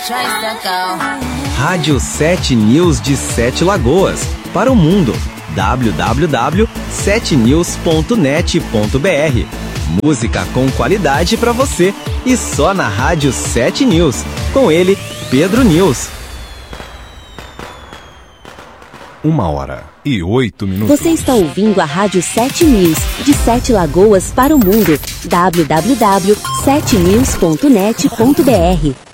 Rádio 7 News de 7 Lagoas, para o mundo. www.7news.net.br. Música com qualidade para você e só na Rádio 7 News. Com ele, Pedro News. 1h08. Você está ouvindo a Rádio 7 News, de 7 Lagoas para o mundo. www.7news.net.br